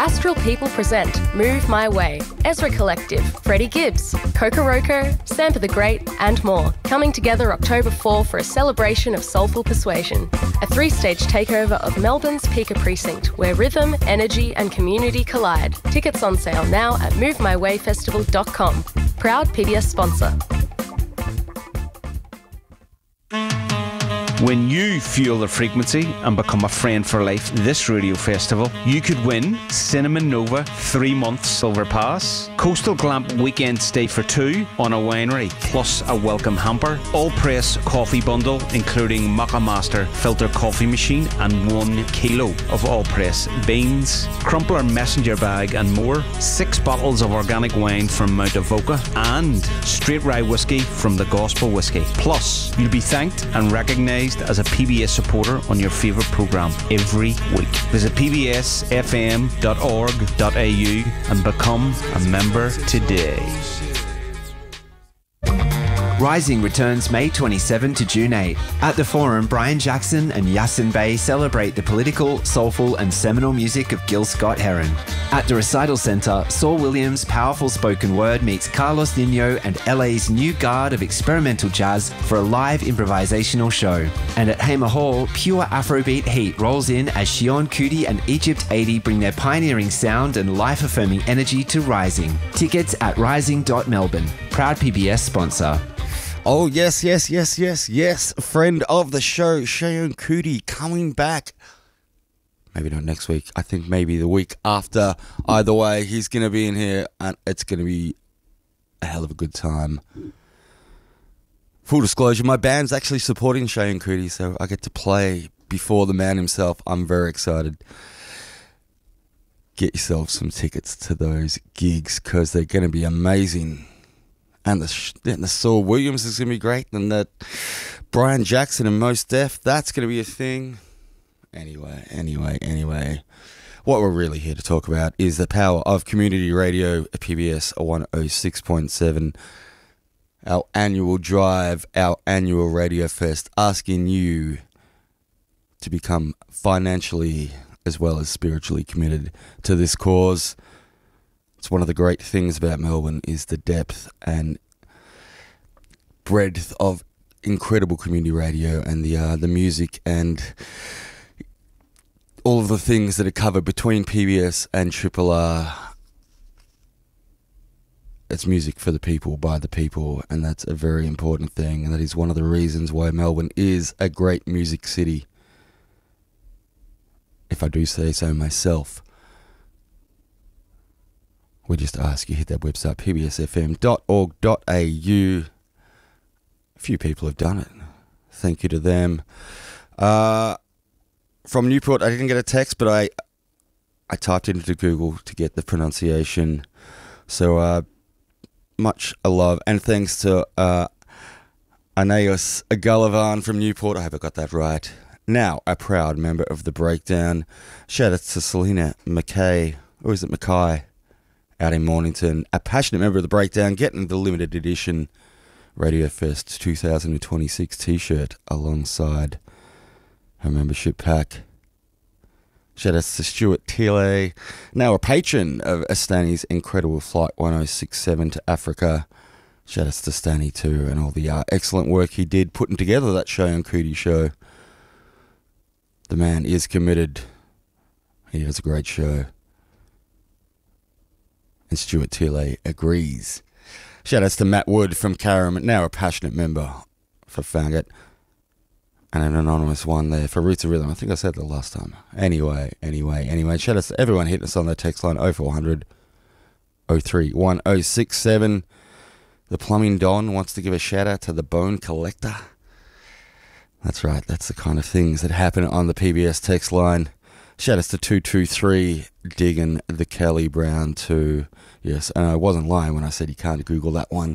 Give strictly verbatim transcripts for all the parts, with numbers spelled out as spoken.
Astral People present Move My Way, Ezra Collective, Freddie Gibbs, Kokoroko, Sampa the Great, and more, coming together October fourth for a celebration of soulful persuasion. A three-stage takeover of Melbourne's Pika Precinct, where rhythm, energy and community collide. Tickets on sale now at move my way festival dot com. Proud P B S sponsor. When you fuel the frequency and become a friend for life this radio festival, you could win Cinnamon Nova three month silver pass, Coastal Glamp weekend stay for two on a winery, plus a welcome hamper, all press coffee bundle including Maca Master filter coffee machine and one kilo of all press beans, Crumpler messenger bag and more, six bottles of organic wine from Mount Avoca and straight rye whiskey from the Gospel Whiskey. Plus, you'll be thanked and recognised as a P B S supporter on your favourite programme every week. Visit p b s f m dot org dot a u and become a member today. Rising returns May twenty-seventh to June eighth. At the Forum, Brian Jackson and Yasin Bey celebrate the political, soulful and seminal music of Gil Scott-Heron. At the Recital Centre, Saul Williams' powerful spoken word meets Carlos Nino and L A's new guard of experimental jazz for a live improvisational show. And at Hamer Hall, pure Afrobeat heat rolls in as Shion Kuti and Egypt eighty bring their pioneering sound and life-affirming energy to Rising. Tickets at rising dot melbourne. Proud P B S sponsor. Oh, yes, yes, yes, yes, yes. Friend of the show, Shion Kuti, coming back. Maybe not next week. I think maybe the week after. Either way, he's going to be in here, and it's going to be a hell of a good time. Full disclosure, my band's actually supporting Shion Kuti, so I get to play before the man himself. I'm very excited. Get yourself some tickets to those gigs, because they're going to be amazing. And the, and the Saul Williams is going to be great. And that Brian Jackson and Mos Def, that's going to be a thing. Anyway, anyway, anyway. What we're really here to talk about is the power of community radio at P B S one oh six point seven. Our annual drive, our annual Radio Fest, asking you to become financially as well as spiritually committed to this cause. It's one of the great things about Melbourne is the depth and breadth of incredible community radio and the uh, the music and all of the things that are covered between P B S and Triple R. It's music for the people, by the people, and that's a very important thing, and that is one of the reasons why Melbourne is a great music city, if I do say so myself. We just ask you hit that website, p b s f m dot org dot a u. A few people have done it. Thank you to them. Uh, from Newport, I didn't get a text, but I I typed it into Google to get the pronunciation. So uh, much love. And thanks to uh, Aeneas Gullivan from Newport. I hope I got that right. Now, a proud member of The Breakdown. Shout out to Selena McKay. Or is it Mackay? Out in Mornington, a passionate member of The Breakdown, getting the limited edition Radio Fest two thousand twenty-six t-shirt alongside her membership pack. Shout out to Stuart Thiele, now a patron of Stani's incredible Flight one oh six seven to Africa. Shout out to Stani too, and all the uh, excellent work he did putting together that Shion Kuti show. The man is committed. He has a great show. And Stuart Thiele agrees. Shout outs to Matt Wood from Carrum, now a passionate member for Faggot. And an anonymous one there for Roots of Rhythm. I think I said that last time. Anyway, anyway, anyway. Shout outs to everyone hitting us on the text line oh four hundred oh three one oh six seven. The Plumbing Don wants to give a shout out to the Bone Collector. That's right, that's the kind of things that happen on the P B S text line. Shout outs to two two three, digging the Kelly Brown too. Yes, and I wasn't lying when I said you can't Google that one.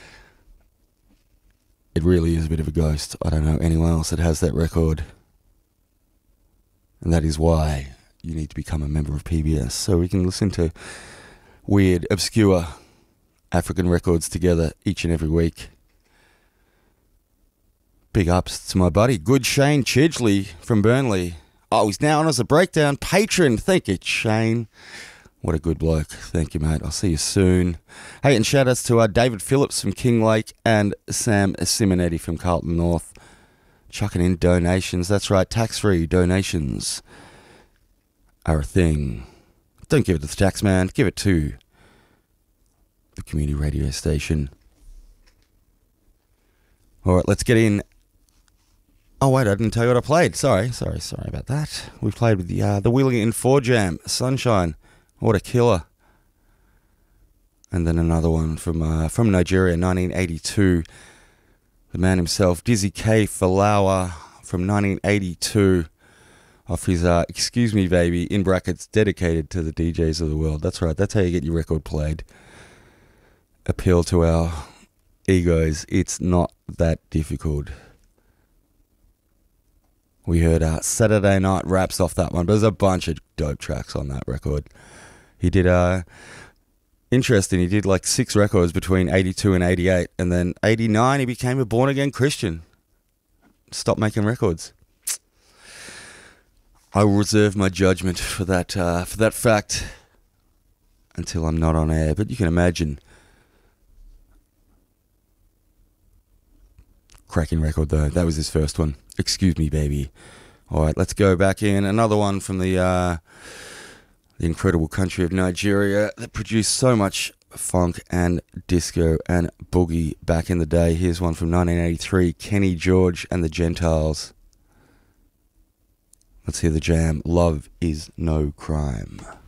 It really is a bit of a ghost. I don't know anyone else that has that record. And that is why you need to become a member of P B S, so we can listen to weird, obscure African records together each and every week. Big ups to my buddy, Good Shane Chidgley from Burnley. Oh, he's now on as a Breakdown patron. Thank you, Shane. What a good bloke. Thank you, mate. I'll see you soon. Hey, and shout outs to uh, David Phillips from King Lake and Sam Simonetti from Carlton North. Chucking in donations. That's right, tax-free donations are a thing. Don't give it to the tax man. Give it to the community radio station. All right, let's get in. Oh, wait, I didn't tell you what I played. Sorry, sorry, sorry about that. We played with the uh, the Wheeling four Jam, Sunshine. What a killer. And then another one from uh, from Nigeria, nineteen eighty-two. The man himself, Dizzy K. Falawa, from nineteen eighty-two. Off his uh, Excuse Me Baby, in brackets, dedicated to the D Js of the world. That's right, that's how you get your record played. Appeal to our egos. It's not that difficult. We heard uh, Saturday Night Raps off that one, but there's a bunch of dope tracks on that record. He did, uh, interesting, he did like six records between eighty-two and eighty-eight, and then eighty-nine he became a born-again Christian. Stopped making records. I will reserve my judgment for that, uh, for that fact until I'm not on air, but you can imagine. Cracking record though, that was his first one. Excuse Me Baby. Alright, let's go back in. Another one from the uh, the incredible country of Nigeria that produced so much funk and disco and boogie back in the day. Here's one from nineteen eighty-three, Kenny George and the Gentiles. Let's hear the jam, Love Is No Crime.